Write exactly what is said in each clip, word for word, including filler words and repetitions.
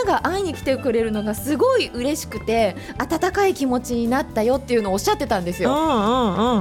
が会いに来てくれるのがすごい嬉しくて温かい気持ちになったよっていうのをおっしゃってたんですよ、 うんうんうん、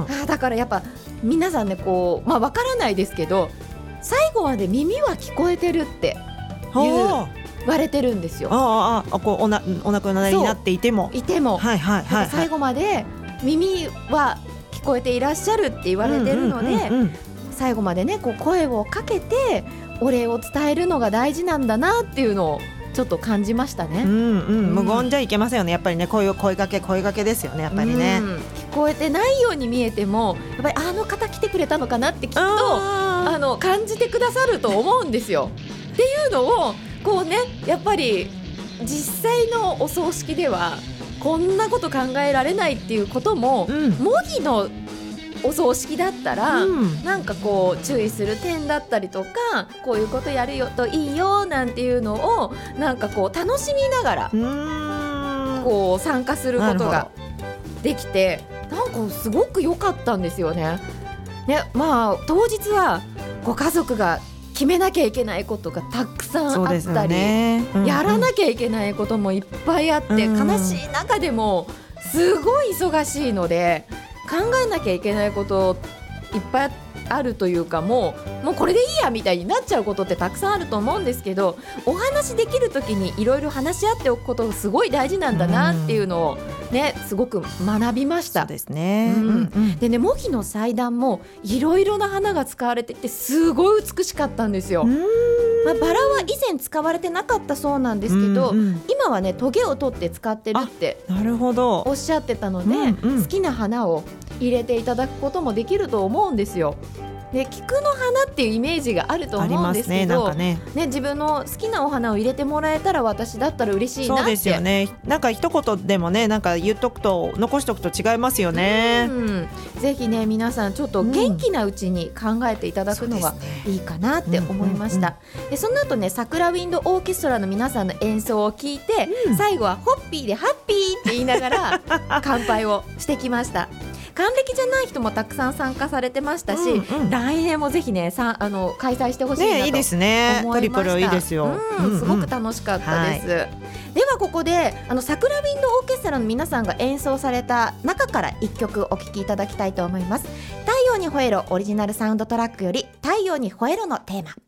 あだからやっぱ皆さんねこう、まあ、分からないですけど最後まで耳は聞こえてるって言われてるんですよ。 あああこうおなお亡くなりになっていてもいても、 はいはいはいはい、 最後まで耳は聞こえていらっしゃるって言われてるので、うんうんうんうん、最後までねこう声をかけてお礼を伝えるのが大事なんだなっていうのをちょっと感じましたね、 うんうん、無言じゃいけませんよね。やっぱりね声を声かけ声かけですよねやっぱりね、うん、 聞こえてないように見えてもやっぱりあの方来てくれたのかなってきっとああの感じてくださると思うんですよっていうのをこうねやっぱり実際のお葬式ではこんなこと考えられないっていうことも、うん、模擬のお葬式だったら、うん、なんかこう注意する点だったりとかこういうことやるよといいよなんていうのをなんかこう楽しみながらうーんこう参加することができてなんかすごく良かったんですよね。ね、まあ当日はご家族が決めなきゃいけないことがたくさんあったり、ねうんうん、やらなきゃいけないこともいっぱいあって、うんうん、悲しい中でもすごい忙しいので考えなきゃいけないこといっぱいあるというかもう、もうこれでいいやみたいになっちゃうことってたくさんあると思うんですけどお話できるときにいろいろ話し合っておくことがすごい大事なんだなっていうのをねすごく学びました。 そうですね、 うんうん、でね模擬の祭壇もいろいろな花が使われててすごい美しかったんですよ。まあ、バラは以前使われてなかったそうなんですけど、うんうん、今はねトゲを取って使ってるってなるほどおっしゃってたので、うんうん、好きな花を入れていただくこともできると思うんですよ。で菊の花っていうイメージがあると思うんですけど、ねね、自分の好きなお花を入れてもらえたら私だったら嬉しいなって。 そうですよね。なんか一言でもねなんか言っとくと残しとくと違いますよね、うん、 ぜひね皆さんちょっと元気なうちに考えていただくのがいいかなって思いました。でその後ね桜ウィンドオーケストラの皆さんの演奏を聞いて、うん、最後はホッピーでハッピーって言いながら乾杯をしてきました。還暦じゃない人もたくさん参加されてましたし、うんうん、来年もぜひねさあの開催してほしいなと思いました、ね、いいですね。 トリプルいいですよ、 うんうんうん、すごく楽しかったです、はい、ではここであの桜ウィンドオーケストラの皆さんが演奏された中からいっきょくお聴きいただきたいと思います。太陽に吠えろオリジナルサウンドトラックより太陽に吠えろのテーマ。